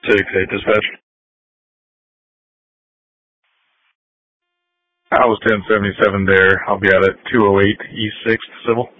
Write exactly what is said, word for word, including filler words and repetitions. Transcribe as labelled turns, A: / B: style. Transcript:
A: six eight, dispatch. I was ten seventy-seven there. I'll be out at two oh eight East sixth, civil.